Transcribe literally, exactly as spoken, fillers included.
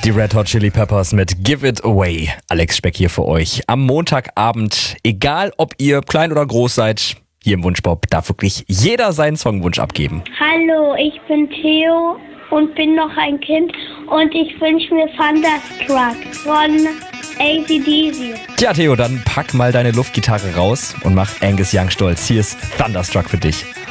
Die Red Hot Chili Peppers mit Give It Away. Alex Speck hier für euch. Am Montagabend, egal ob ihr klein oder groß seid, hier im Wunschbop darf wirklich jeder seinen Songwunsch abgeben. Hallo, ich bin Theo und bin noch ein Kind und ich wünsche mir Thunderstruck von A C D C. Tja, Theo, dann pack mal deine Luftgitarre raus und mach Angus Young stolz. Hier ist Thunderstruck für dich.